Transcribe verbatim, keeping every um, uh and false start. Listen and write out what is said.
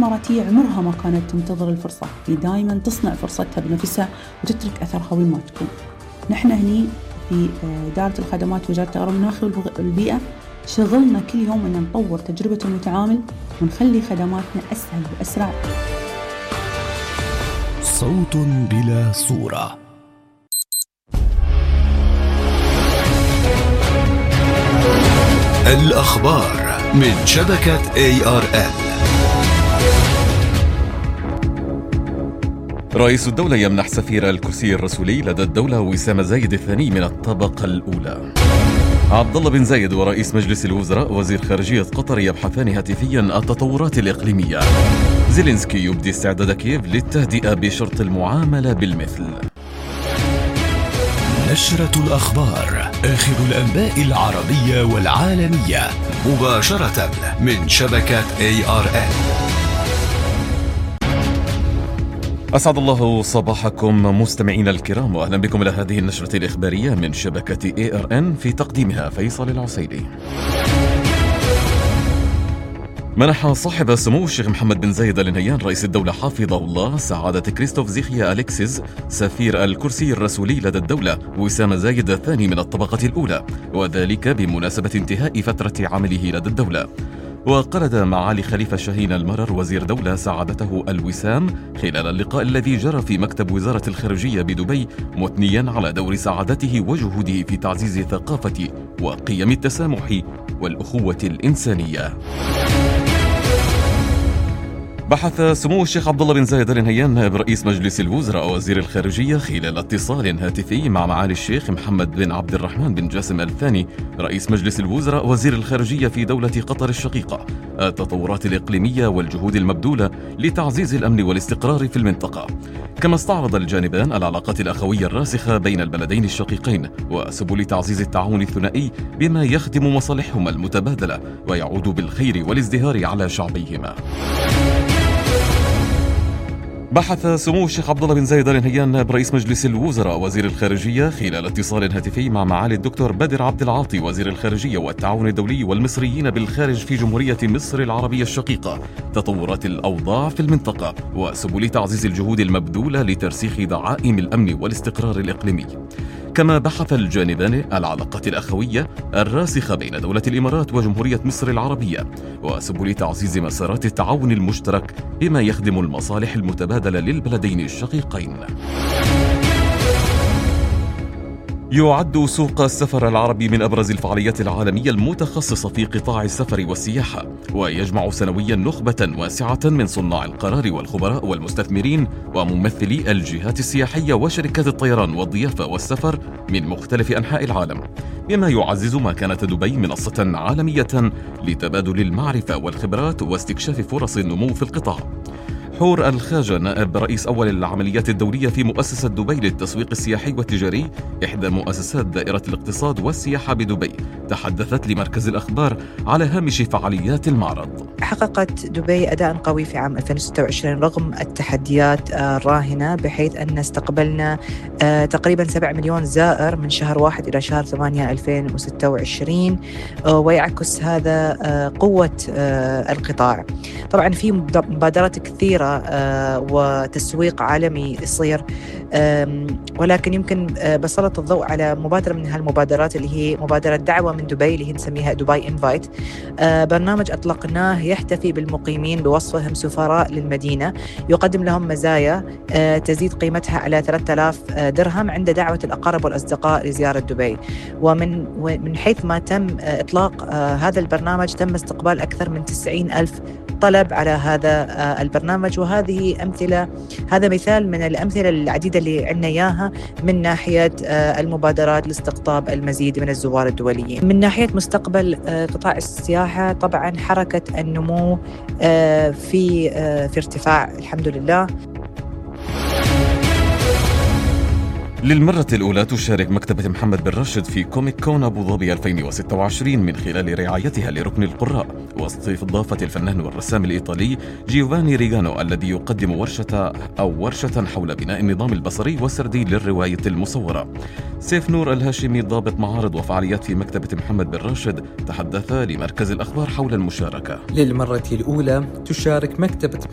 الإماراتية عمرها ما كانت تنتظر الفرصة، هي دائما تصنع فرصتها بنفسها وتترك أثرها وين ما تكون. نحن هني في إدارة الخدمات وزارة التغير المناخي والبيئة شغلنا كل يوم أن نطور تجربة المتعامل ونخلي خدماتنا أسهل وأسرع. صوت بلا صورة. الأخبار من شبكة إيه آر إل. رئيس الدولة يمنح سفير الكرسي الرسولي لدى الدولة وسام زايد الثاني من الطبقة الأولى. عبد الله بن زايد ورئيس مجلس الوزراء وزير خارجية قطر يبحثان هاتفيا التطورات الإقليمية. زيلينسكي يبدي استعداد كييف للتهدئة بشرط المعاملة بالمثل. نشرة الأخبار، آخر الأنباء العربية والعالمية مباشرة من شبكة إيه آر إل. أسعد الله صباحكم مستمعين الكرام، وأهلا بكم إلى هذه النشرة الإخبارية من شبكة إيه آر إن، في تقديمها فيصل العسيلي. منح صاحب السمو الشيخ محمد بن زايد آل نهيان رئيس الدولة حافظه الله سعادة كريستوف زيخيا أليكسيز سفير الكرسي الرسولي لدى الدولة وسام زايد الثاني من الطبقة الأولى، وذلك بمناسبة انتهاء فترة عمله لدى الدولة. وقرد معالي خليفة شاهين المرر وزير دولة سعادته الوسام خلال اللقاء الذي جرى في مكتب وزارة الخارجية بدبي، مثنيا على دور سعادته وجهوده في تعزيز ثقافة وقيم التسامح والأخوة الإنسانية. بحث سمو الشيخ عبد الله بن زايد آل نهيان نائب رئيس مجلس الوزراء وزير الخارجية خلال اتصال هاتفي مع معالي الشيخ محمد بن عبد الرحمن بن جاسم الثاني رئيس مجلس الوزراء وزير الخارجية في دولة قطر الشقيقة التطورات الإقليمية والجهود المبذولة لتعزيز الأمن والاستقرار في المنطقة. كما استعرض الجانبان العلاقات الأخوية الراسخة بين البلدين الشقيقين وسبل تعزيز التعاون الثنائي بما يخدم مصالحهما المتبادلة ويعود بالخير والازدهار على شعبيهما. بحث سمو الشيخ عبد الله بن زايد آل نهيان نائب رئيس مجلس الوزراء وزير الخارجية خلال اتصال هاتفي مع معالي الدكتور بدر عبد العاطي وزير الخارجية والتعاون الدولي والمصريين بالخارج في جمهورية مصر العربية الشقيقة تطورات الأوضاع في المنطقة وسبل تعزيز الجهود المبذولة لترسيخ دعائم الأمن والاستقرار الإقليمي. كما بحث الجانبان العلاقات الأخوية الراسخة بين دولة الإمارات وجمهورية مصر العربية وسبل تعزيز مسارات التعاون المشترك بما يخدم المصالح المتبادلة للبلدين الشقيقين. يعد سوق السفر العربي من أبرز الفعاليات العالمية المتخصصة في قطاع السفر والسياحة، ويجمع سنويا نخبة واسعة من صناع القرار والخبراء والمستثمرين وممثلي الجهات السياحية وشركات الطيران والضيافة والسفر من مختلف أنحاء العالم، بما يعزز مكانة دبي منصة عالمية لتبادل المعرفة والخبرات واستكشاف فرص النمو في القطاع. حور الخاجة نائب رئيس أول العمليات الدولية في مؤسسة دبي للتسويق السياحي والتجاري إحدى مؤسسات دائرة الاقتصاد والسياحة بدبي تحدثت لمركز الأخبار على هامش فعاليات المعرض. حققت دبي أداء قوي في عام ألفين وستة وعشرين رغم التحديات الراهنة، بحيث أن استقبلنا تقريبا سبعة مليون زائر من شهر واحد إلى شهر ثمانية ألفين وستة وعشرين، ويعكس هذا قوة القطاع. طبعا في مبادرات كثيرة وتسويق عالمي يصير، ولكن يمكن بسلط الضوء على مبادرة من هالمبادرات اللي هي مبادرة دعوة من دبي اللي هي نسميها دبي إنفايت. برنامج أطلقناه يحتفي بالمقيمين بوصفهم سفراء للمدينة، يقدم لهم مزايا تزيد قيمتها على ثلاثة آلاف درهم عند دعوة الأقارب والأصدقاء لزيارة دبي. ومن من حيث ما تم إطلاق هذا البرنامج تم استقبال أكثر من تسعين ألف طلب على هذا البرنامج، وهذه أمثلة هذا مثال من الأمثلة العديدة اللي عنا إياها من ناحية المبادرات لاستقطاب المزيد من الزوار الدوليين. من ناحية مستقبل قطاع السياحة، طبعا حركة النمو في في ارتفاع الحمد لله. للمرة الأولى تشارك مكتبة محمد بن راشد في كوميك كون أبو ظبي ألفين وستة وعشرين من خلال رعايتها لركن القراء واستضافة الفنان والرسام الإيطالي جيوفاني ريغانو الذي يقدم ورشة أو ورشة حول بناء النظام البصري والسردي للرواية المصورة. سيف نور الهاشمي ضابط معارض وفعاليات في مكتبة محمد بن راشد تحدث لمركز الأخبار حول المشاركة. للمرة الأولى تشارك مكتبة